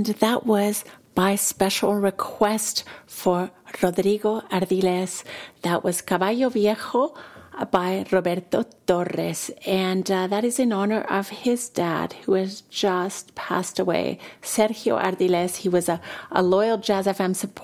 And that was by special request for Rodrigo Ardiles. That was Caballo Viejo by Roberto Torres. And that is in honor of his dad, who has just passed away, Sergio Ardiles. He was a loyal Jazz FM supporter